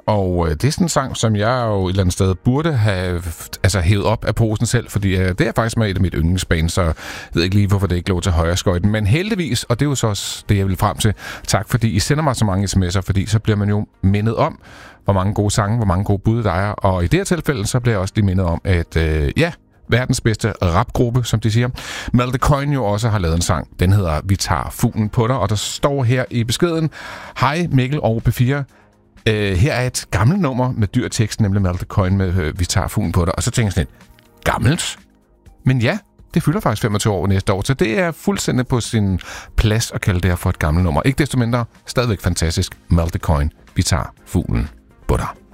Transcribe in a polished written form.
og det er sådan en sang, som jeg jo et eller andet sted burde have hævet op af posen selv, fordi det er faktisk med et af mit yndlingsband, så jeg ved ikke lige, hvorfor det ikke lå til højre skøjten. Men heldigvis, og det er jo så også det, jeg vil frem til, tak fordi I sender mig så mange sms'er, fordi så bliver man jo mindet om, hvor mange gode sange, hvor mange gode bud der er. Og i det her tilfælde, så bliver jeg også lige mindet om, at verdens bedste rapgruppe, som de siger, Malte Coyne jo også har lavet en sang. Den hedder Vi tager fuglen på dig, og der står her i beskeden: Hej Mikkel og P4. Her er et gammelt nummer med dyr tekst, nemlig Malte Coyne med Vi tager fuglen på dig. Og så tænker jeg sådan lidt, gammelt? Men ja, det fylder faktisk 25 år næste år, så det er fuldstændig på sin plads at kalde det her for et gammelt nummer. Ikke desto mindre, stadigvæk fantastisk. Malte Coyne, Vi tager fuglen på dig.